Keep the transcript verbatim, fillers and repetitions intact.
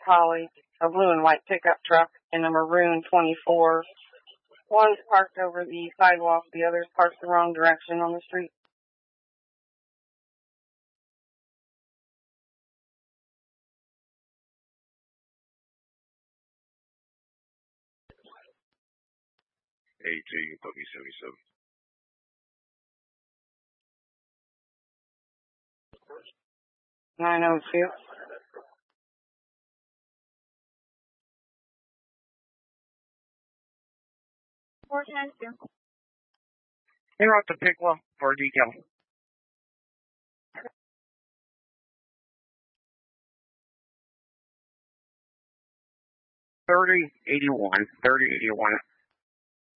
Holly, a blue and white pickup truck, and a maroon twenty-four. One's parked over the sidewalk, the other's parked the wrong direction on the street. eighteen, Buggy seventy-seven. nine oh two. four ten two. You're out to Pickla for a decal. thirty eighty-one. thirty eighty-one.